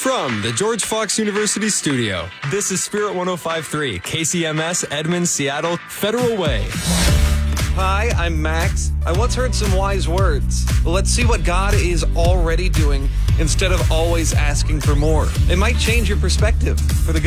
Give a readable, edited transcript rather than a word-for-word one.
From the George Fox University studio, this is Spirit 105.3, KCMS, Edmonds, Seattle, Federal Way. Hi, I'm Max. I once heard some wise words. Let's see what God is already doing instead of always asking for more. It might change your perspective for the good.